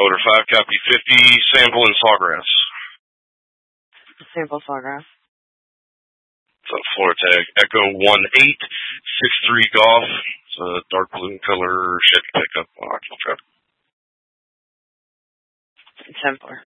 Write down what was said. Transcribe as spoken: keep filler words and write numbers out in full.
Motor five, copy fifty, sample and sawgrass. Sample sawgrass. So floor tag, Echo one eight six three Golf. It's a dark blue color Chevy pickup occupied truck. ten four.